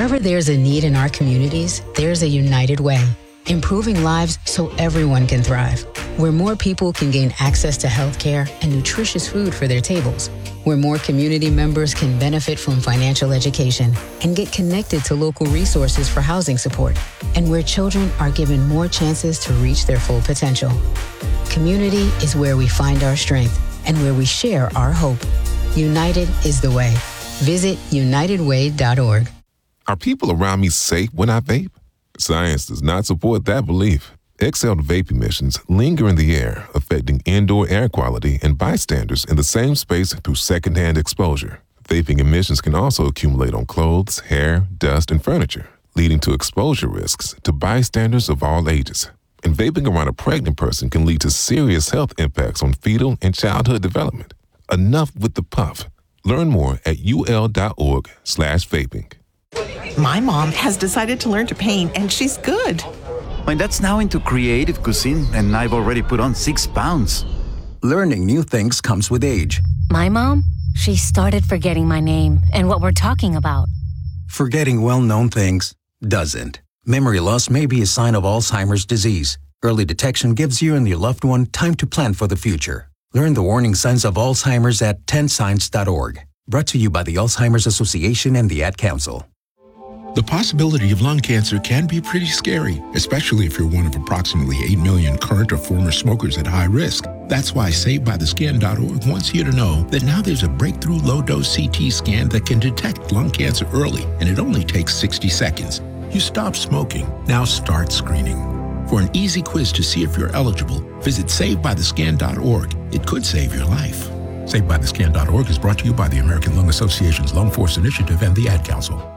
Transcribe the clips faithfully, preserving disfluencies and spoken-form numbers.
Wherever there's a need in our communities, there's a United Way, improving lives so everyone can thrive, where more people can gain access to health care and nutritious food for their tables, where more community members can benefit from financial education and get connected to local resources for housing support, and where children are given more chances to reach their full potential. Community is where we find our strength and where we share our hope. United is the way. Visit united way dot org. Are people around me safe when I vape? Science does not support that belief. Exhaled vape emissions linger in the air, affecting indoor air quality and bystanders in the same space through secondhand exposure. Vaping emissions can also accumulate on clothes, hair, dust, and furniture, leading to exposure risks to bystanders of all ages. And vaping around a pregnant person can lead to serious health impacts on fetal and childhood development. Enough with the puff. Learn more at ul.org slash vaping. My mom has decided to learn to paint, and she's good. My dad's now into creative cuisine, and I've already put on six pounds. Learning new things comes with age. My mom, she started forgetting my name and what we're talking about. Forgetting well-known things doesn't. Memory loss may be a sign of Alzheimer's disease. Early detection gives you and your loved one time to plan for the future. Learn the warning signs of Alzheimer's at ten signs dot org. Brought to you by the Alzheimer's Association and the Ad Council. The possibility of lung cancer can be pretty scary, especially if you're one of approximately eight million current or former smokers at high risk. That's why saved by the scan dot org wants you to know that now there's a breakthrough low-dose C T scan that can detect lung cancer early, and it only takes sixty seconds. You stop smoking, now start screening. For an easy quiz to see if you're eligible, visit saved by the scan dot org. It could save your life. saved by the scan dot org is brought to you by the American Lung Association's Lung Force Initiative and the Ad Council.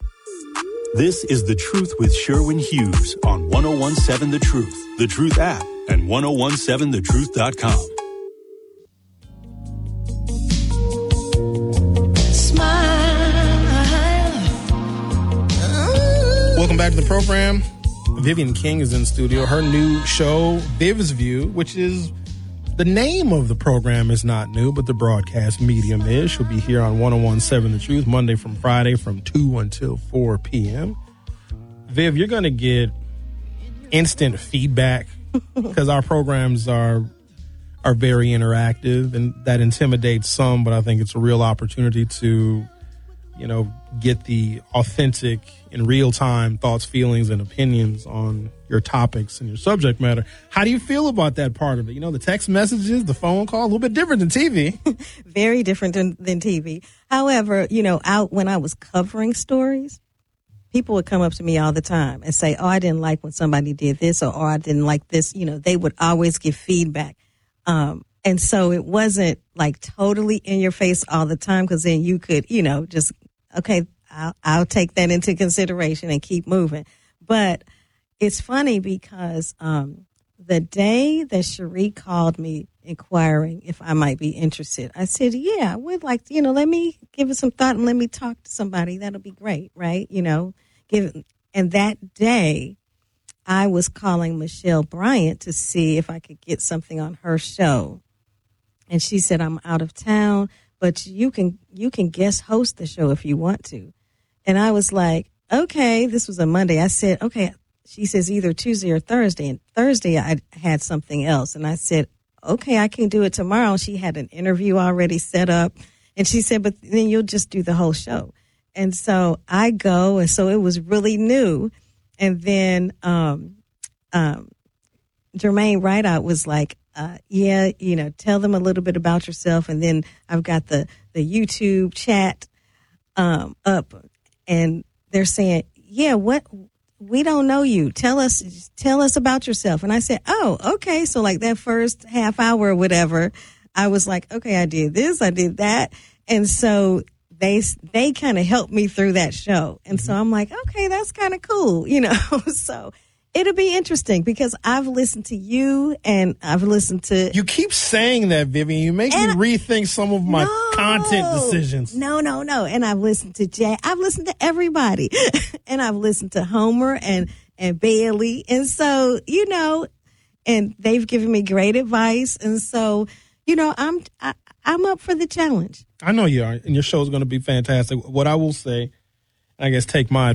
This is The Truth with Sherwin Hughes on one oh one seven The Truth, The Truth app, and ten seventeen the truth dot com. Welcome back to the program. Vivian King is in studio. Her new show, Viv's View, which is the name of the program is not new, but the broadcast medium is. She'll be here on ten seventeen The Truth, Monday from Friday from two until four p.m. Viv, you're going to get instant feedback because our programs are are very interactive, and that intimidates some, but I think it's a real opportunity to, you know, get the authentic in real time thoughts, feelings, and opinions on your topics and your subject matter. How do you feel about that part of it? You know, the text messages, the phone call, a little bit different than T V. Very different than, than T V. However, you know, out when I was covering stories, people would come up to me all the time and say, oh, I didn't like when somebody did this, or oh, I didn't like this. You know, they would always give feedback. Um, and so it wasn't like totally in your face all the time, because then you could, you know, just, okay, I'll, I'll take that into consideration and keep moving. But it's funny because um, the day that Cherie called me inquiring if I might be interested, I said, yeah, I would like to, you know, let me give it some thought and let me talk to somebody. That'll be great, right? You know, give. And that day, I was calling Michelle Bryant to see if I could get something on her show. And she said, I'm out of town, but you can you can guest host the show if you want to. And I was like, okay, this was a Monday. I said, okay. She says either Tuesday or Thursday. And Thursday I had something else. And I said, okay, I can do it tomorrow. She had an interview already set up. And she said, but then you'll just do the whole show. And so I go. And so it was really new. And then um, um, Jermaine Rideout was like, uh, yeah, you know, tell them a little bit about yourself. And then I've got the, the YouTube chat um, up. And they're saying, yeah, what? We don't know you. Tell us, tell us about yourself. And I said, oh, okay. So like that first half hour or whatever, I was like, okay, I did this, I did that. And so they, they kind of helped me through that show. And so I'm like, okay, that's kind of cool, you know? So it'll be interesting because I've listened to you and I've listened to. You keep saying that, Vivian. You make me rethink some of my no, content decisions. No, no, no. And I've listened to Jay. I've listened to everybody. And I've listened to Homer and, and Bailey. And so, you know, and they've given me great advice. And so, you know, I'm, I, I'm up for the challenge. I know you are. And your show is going to be fantastic. What I will say, I guess take my